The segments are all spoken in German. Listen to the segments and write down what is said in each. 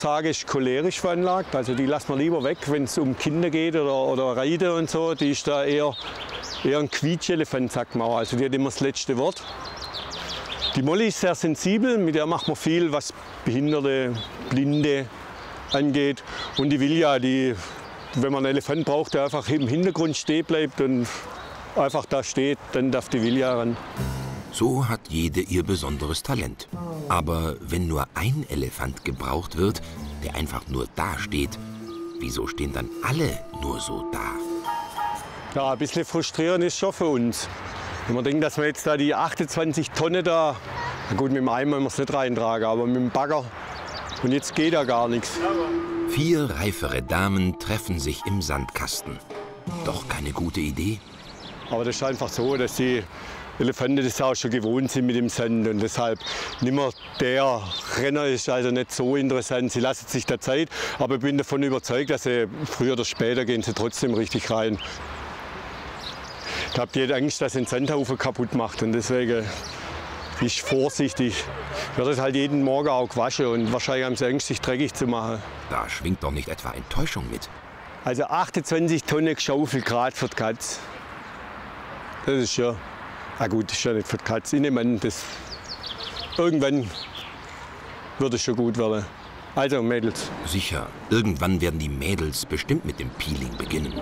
Sage ist cholerisch veranlagt, also die lassen wir lieber weg, wenn es um Kinder geht oder Reiten und so. Die ist da eher ein Quietschelefant, sagt man auch. Also die hat immer das letzte Wort. Die Molly ist sehr sensibel, mit der macht man viel, was Behinderte, Blinde angeht. Und die Vilja, wenn man einen Elefant braucht, der einfach im Hintergrund stehen bleibt und einfach da steht, dann darf die Vilja ran. So hat jede ihr besonderes Talent. Aber wenn nur ein Elefant gebraucht wird, der einfach nur da steht, wieso stehen dann alle nur so da? Ja, ein bisschen frustrierend ist schon für uns. Wenn man denkt, dass wir jetzt da die 28 Tonnen da, na gut, mit dem Eimer müssen wir es nicht reintragen, aber mit dem Bagger, und jetzt geht da gar nichts. 4 reifere Damen treffen sich im Sandkasten. Doch keine gute Idee? Aber das ist einfach so, dass die Elefanten das auch schon gewohnt sind mit dem Sand und deshalb nicht mehr der Renner ist also nicht so interessant. Sie lassen sich da Zeit, aber ich bin davon überzeugt, dass sie früher oder später gehen sie trotzdem richtig rein. Ich habe die Angst, dass sie den Sandhaufen kaputt macht und deswegen bin ich vorsichtig. Ich werde es halt jeden Morgen auch gewaschen und wahrscheinlich haben sie Angst, sich dreckig zu machen. Da schwingt doch nicht etwa Enttäuschung mit. Also 28 Tonnen geschaufelt gerade für die Katze. Das ist ja, na gut, das ist ja nicht für die Katze. Ich nehme an, irgendwann wird es schon gut werden. Also Mädels. Sicher, irgendwann werden die Mädels bestimmt mit dem Peeling beginnen.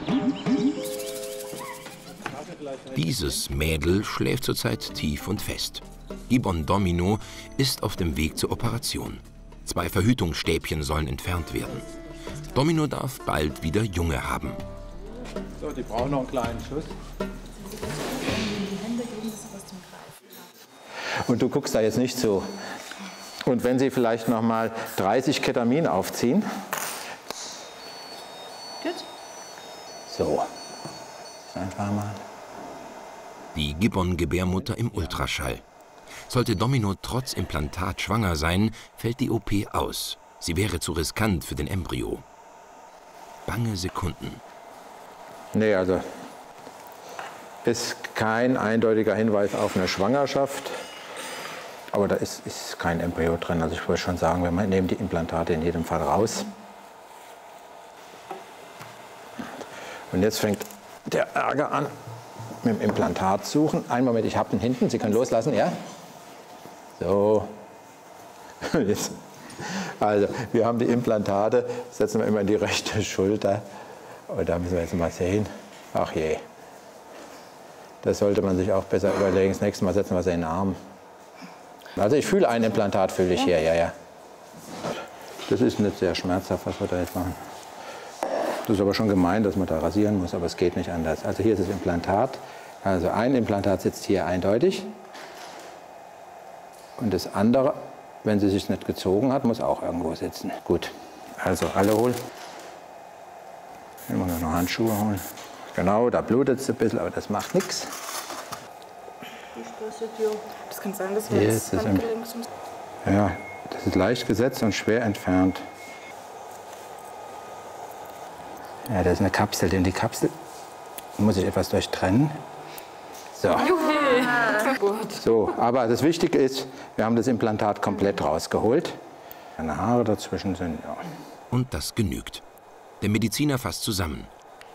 Dieses Mädel schläft zurzeit tief und fest. Gibbon Domino ist auf dem Weg zur Operation. 2 Verhütungsstäbchen sollen entfernt werden. Domino darf bald wieder Junge haben. So, die brauchen noch einen kleinen Schuss. Und du guckst da jetzt nicht so. Und wenn sie vielleicht noch mal 30 Ketamin aufziehen. Gut. So. Einfach mal. Die Gibbon-Gebärmutter im Ultraschall. Sollte Domino trotz Implantat schwanger sein, fällt die OP aus. Sie wäre zu riskant für den Embryo. Bange Sekunden. Nee, also ist kein eindeutiger Hinweis auf eine Schwangerschaft. Aber da ist kein Embryo drin. Also ich würde schon sagen, wir nehmen die Implantate in jedem Fall raus. Und jetzt fängt der Ärger an mit dem Implantat suchen. Einen Moment, ich habe den hinten. Sie können loslassen, ja? So. Jetzt. Also, wir haben die Implantate. Setzen wir immer in die rechte Schulter. Und da müssen wir jetzt mal sehen. Ach je. Das sollte man sich auch besser überlegen. Das nächste Mal setzen wir sie in den Arm. Also ich fühle ein Implantat, fühle ich hier, ja. Das ist nicht sehr schmerzhaft, was wir da jetzt machen. Das ist aber schon gemein, dass man da rasieren muss, aber es geht nicht anders. Also hier ist das Implantat. Also ein Implantat sitzt hier eindeutig. Und das andere, wenn sie sich nicht gezogen hat, muss auch irgendwo sitzen. Gut, also alle holen. Immer noch Handschuhe holen. Genau, da blutet es ein bisschen, aber das macht nichts. Das kann sein, dass wir das Handgelenk sind. Ja, das ist leicht gesetzt und schwer entfernt. Ja, das ist eine Kapsel, in die Kapsel muss ich etwas durchtrennen. So. So, aber das Wichtige ist, wir haben das Implantat komplett rausgeholt. Keine Haare dazwischen sind, ja. Und das genügt. Der Mediziner fasst zusammen.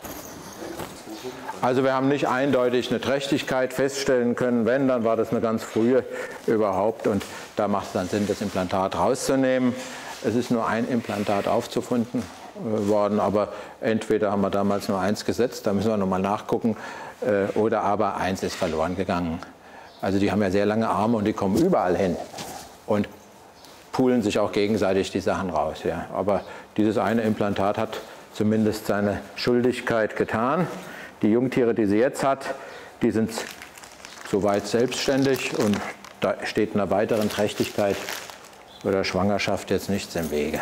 Also wir haben nicht eindeutig eine Trächtigkeit feststellen können. Wenn, dann war das eine ganz frühe überhaupt. Und da macht es dann Sinn, das Implantat rauszunehmen. Es ist nur ein Implantat aufgefunden worden, aber entweder haben wir damals nur eins gesetzt, da müssen wir nochmal nachgucken, oder aber eins ist verloren gegangen. Also die haben ja sehr lange Arme und die kommen überall hin und pulen sich auch gegenseitig die Sachen raus. Ja. Aber dieses eine Implantat hat zumindest seine Schuldigkeit getan. Die Jungtiere, die sie jetzt hat, die sind soweit selbstständig und da steht einer weiteren Trächtigkeit oder Schwangerschaft jetzt nichts im Wege.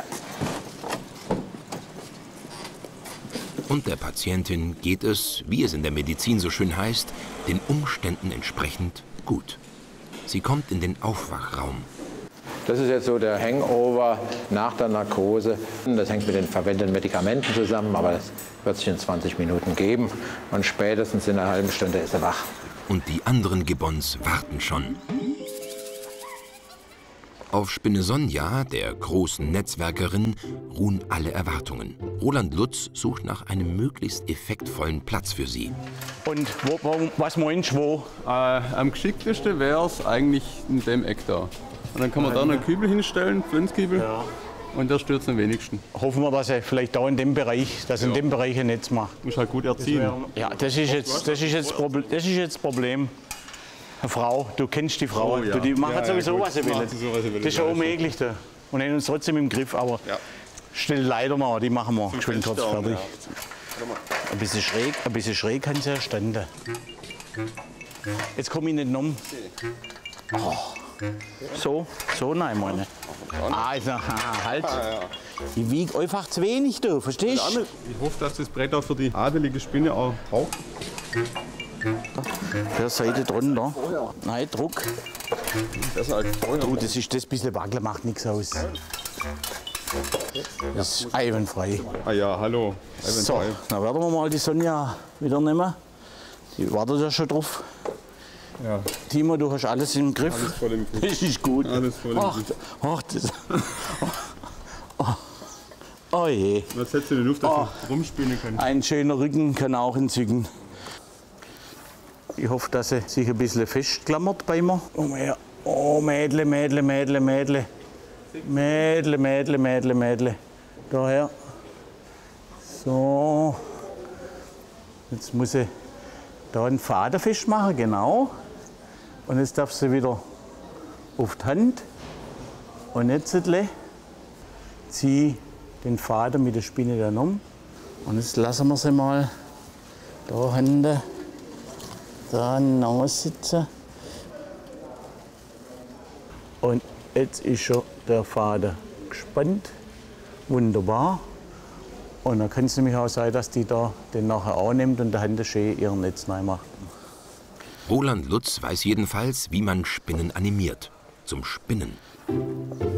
Und der Patientin geht es, wie es in der Medizin so schön heißt, den Umständen entsprechend gut. Sie kommt in den Aufwachraum. Das ist jetzt so der Hangover nach der Narkose. Das hängt mit den verwendeten Medikamenten zusammen, aber das wird sich in 20 Minuten geben. Und spätestens in einer halben Stunde ist er wach. Und die anderen Gibbons warten schon. Auf Spinne Sonja, der großen Netzwerkerin, ruhen alle Erwartungen. Roland Lutz sucht nach einem möglichst effektvollen Platz für sie. Und was meinst du, wo? Am geschicktesten wäre es eigentlich in dem Eck da. Und dann kann man da einen Kübel hinstellen, Pflanzkübel. Ja. Und der stört am wenigsten. Hoffen wir, dass er vielleicht da in dem Bereich, in dem Bereich ein Netz macht. Muss halt gut erziehen. Ja, das ist jetzt das Problem. Eine Frau, du kennst die Frau, ja. die machen sowieso, gut. was sie will. Das ist ja unmöglich. Da. Und haben uns trotzdem im Griff, aber stell leider mal, die machen wir schön kurz fertig. Ja. Ein bisschen schräg kann sie ja standen. Jetzt komme ich nicht um. Oh. So nein, meine. Also, halt. Ich wiege einfach zu wenig, du, verstehst du? Ich hoffe, dass das Brett auch für die adelige Spinne auch taugt. Der Seite drunter. Nein, Druck. Du, das bisschen Wackeln macht nichts aus. Das ist einwandfrei. Ah ja, hallo. So, dann werden wir mal die Sonja wieder nehmen. Die wartet ja schon drauf. Ja. Timo, du hast alles im Griff. Alles voll im Griff. Das ist gut. Alles voll im Griff. Oh je. Was setzt du in die Luft, dass du rumspinnen kannst? Ein schöner Rücken kann auch entzücken. Ich hoffe, dass sie sich ein bisschen festklammert bei mir. Oh, Mädle, Mädle, Mädle, Mädle. Mädle, Mädle, Mädle, Mädle. Daher. So. Jetzt muss ich da einen Faden festmachen, genau. Und jetzt darf sie wieder auf die Hand. Und jetzt ziehe ich den Faden mit der Spinne dann um. Und jetzt lassen wir sie mal da hinten. Da aussitzen. Und jetzt ist schon der Faden gespannt. Wunderbar. Und dann kann es nämlich auch sein, dass die da den nachher annimmt und der Hand schön ihren Netz reinmacht. Roland Lutz weiß jedenfalls, wie man Spinnen animiert. Zum Spinnen.